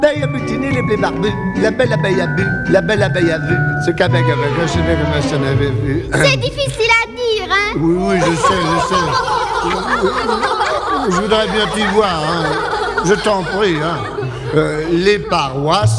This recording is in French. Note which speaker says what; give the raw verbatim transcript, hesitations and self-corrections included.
Speaker 1: L'abeille a mutiné les blés barbus, la belle abeille a bu, la belle abeille a vu, ce qu'avec avec un chemin comme ça n'avait vu.
Speaker 2: C'est difficile à dire, hein?
Speaker 1: Oui, oui, je sais, je sais. Je voudrais bien t'y voir, hein. Je t'en prie, hein. Euh, les paroisses